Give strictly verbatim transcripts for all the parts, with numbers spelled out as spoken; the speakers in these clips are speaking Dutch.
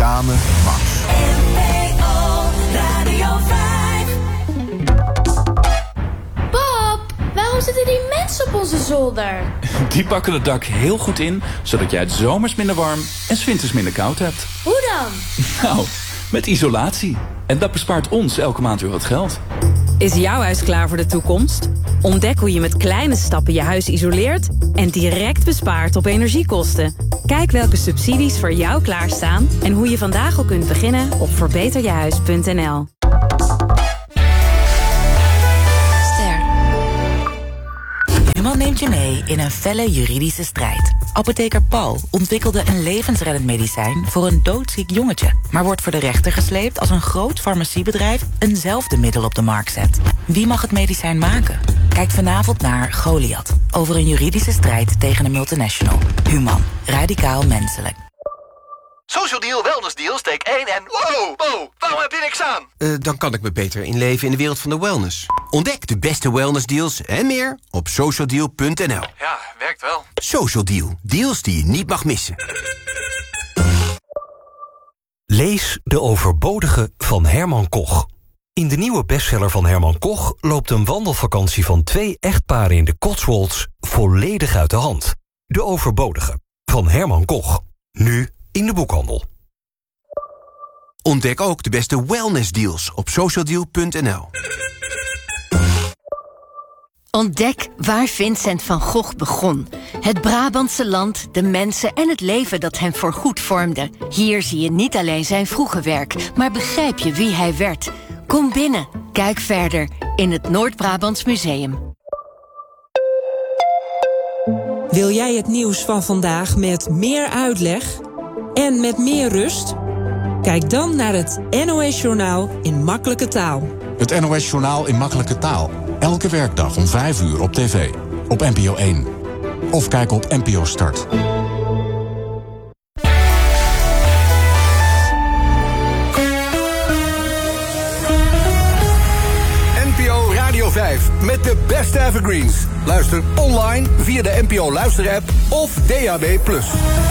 Samen Max. N P O Radio vijf. Pap, waarom zitten die mensen op onze zolder? Die pakken het dak heel goed in, zodat jij het zomers minder warm en 's winters minder koud hebt. Hoe dan? Nou, met isolatie. En dat bespaart ons elke maand weer wat geld. Is jouw huis klaar voor de toekomst? Ontdek hoe je met kleine stappen je huis isoleert en direct bespaart op energiekosten. Kijk welke subsidies voor jou klaarstaan en hoe je vandaag al kunt beginnen op verbeter je huis punt n l. Human neemt je mee in een felle juridische strijd. Apotheker Paul ontwikkelde een levensreddend medicijn voor een doodziek jongetje, maar wordt voor de rechter gesleept als een groot farmaciebedrijf eenzelfde middel op de markt zet. Wie mag het medicijn maken? Kijk vanavond naar Goliath, over een juridische strijd tegen een multinational. Human, radicaal menselijk. Social Deal, Wellness Deal, steek één en... Wow, wow, waarom heb je niks aan? Uh, dan kan ik me beter inleven in de wereld van de wellness. Ontdek de beste wellness deals en meer op social deal punt n l. Ja, werkt wel. Social Deal, deals die je niet mag missen. Lees De Overbodige van Herman Koch. In de nieuwe bestseller van Herman Koch loopt een wandelvakantie van twee echtparen in de Cotswolds volledig uit de hand. De Overbodige van Herman Koch. Nu in de boekhandel. Ontdek ook de beste wellness deals op social deal punt n l. Ontdek waar Vincent van Gogh begon. Het Brabantse land, de mensen en het leven dat hem voorgoed vormde. Hier zie je niet alleen zijn vroege werk, maar begrijp je wie hij werd. Kom binnen, kijk verder in het Noord-Brabants Museum. Wil jij het nieuws van vandaag met meer uitleg en met meer rust? Kijk dan naar het N O S-journaal in makkelijke taal. Het N O S-journaal in makkelijke taal. Elke werkdag om vijf uur op tv. Op N P O één. Of kijk op N P O Start. N P O Radio vijf met de beste evergreens. Luister online via de N P O Luister-app of D A B plus.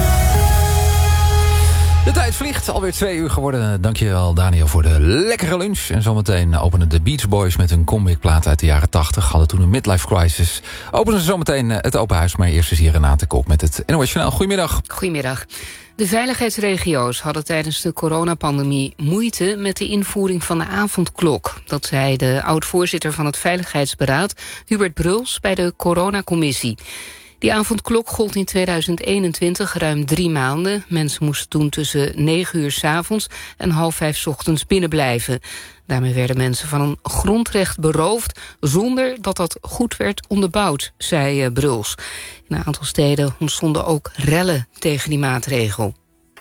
De tijd vliegt, alweer twee uur geworden. Dankjewel Daniel voor de lekkere lunch. En zometeen openen de Beach Boys met een comebackplaat uit de jaren tachtig. Hadden toen een midlife crisis. Openen ze zometeen het open huis. Maar eerst is hier Renate Kok met het N O S Journaal. Goedemiddag. Goedemiddag. De veiligheidsregio's hadden tijdens de coronapandemie moeite met de invoering van de avondklok. Dat zei de oud-voorzitter van het Veiligheidsberaad, Hubert Bruls, bij de coronacommissie. Die avondklok gold in tweeduizend eenentwintig ruim drie maanden. Mensen moesten toen tussen negen uur 's avonds en half vijf 's ochtends binnenblijven. Daarmee werden mensen van een grondrecht beroofd zonder dat dat goed werd onderbouwd, zei Bruls. In een aantal steden ontstonden ook rellen tegen die maatregel.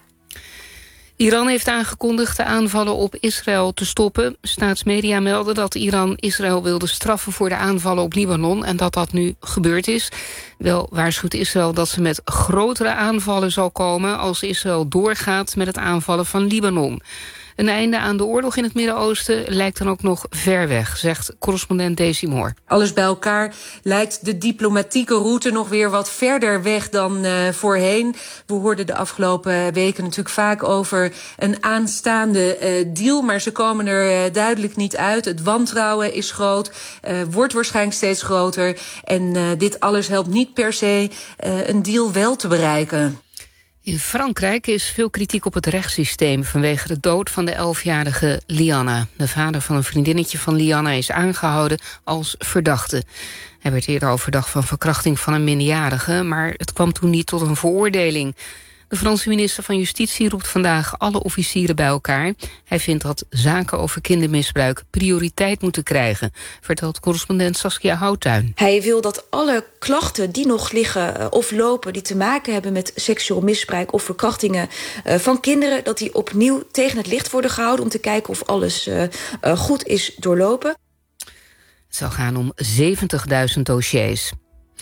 Iran heeft aangekondigd de aanvallen op Israël te stoppen. Staatsmedia melden dat Iran Israël wilde straffen voor de aanvallen op Libanon en dat dat nu gebeurd is. Wel waarschuwt Israël dat ze met grotere aanvallen zal komen als Israël doorgaat met het aanvallen van Libanon. Een einde aan de oorlog in het Midden-Oosten lijkt dan ook nog ver weg, zegt correspondent Daisy Moore. Alles bij elkaar lijkt de diplomatieke route nog weer wat verder weg dan uh, voorheen. We hoorden de afgelopen weken natuurlijk vaak over een aanstaande uh, deal, maar ze komen er uh, duidelijk niet uit. Het wantrouwen is groot, uh, wordt waarschijnlijk steeds groter. En uh, dit alles helpt niet per se uh, een deal wel te bereiken. In Frankrijk is veel kritiek op het rechtssysteem vanwege de dood van de elfjarige Lianna. De vader van een vriendinnetje van Lianna is aangehouden als verdachte. Hij werd eerder al verdacht van verkrachting van een minderjarige, maar het kwam toen niet tot een veroordeling. De Franse minister van Justitie roept vandaag alle officieren bij elkaar. Hij vindt dat zaken over kindermisbruik prioriteit moeten krijgen, vertelt correspondent Saskia Houttuin. Hij wil dat alle klachten die nog liggen of lopen, die te maken hebben met seksueel misbruik of verkrachtingen uh, van kinderen, dat die opnieuw tegen het licht worden gehouden om te kijken of alles uh, uh, goed is doorlopen. Het zal gaan om zeventigduizend dossiers.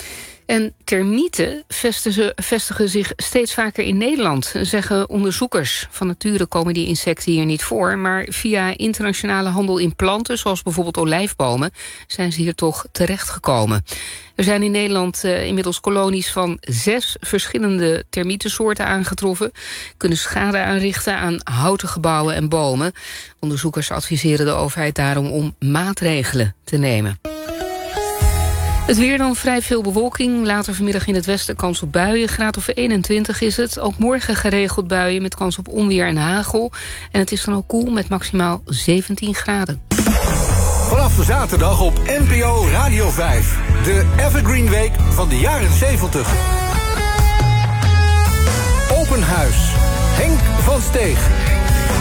En termieten vestigen, vestigen zich steeds vaker in Nederland, zeggen onderzoekers. Van nature komen die insecten hier niet voor, maar via internationale handel in planten, zoals bijvoorbeeld olijfbomen, zijn ze hier toch terechtgekomen. Er zijn in Nederland uh, inmiddels kolonies van zes verschillende termietensoorten aangetroffen. Kunnen schade aanrichten aan houten gebouwen en bomen. Onderzoekers adviseren de overheid daarom om maatregelen te nemen. Het weer dan, vrij veel bewolking. Later vanmiddag in het westen kans op buien. Graad of eenentwintig is het. Ook morgen geregeld buien met kans op onweer en hagel. En het is dan ook koel met maximaal zeventien graden. Vanaf de zaterdag op N P O Radio vijf. De Evergreen Week van de jaren zeventig. Open huis. Henk van Steeg.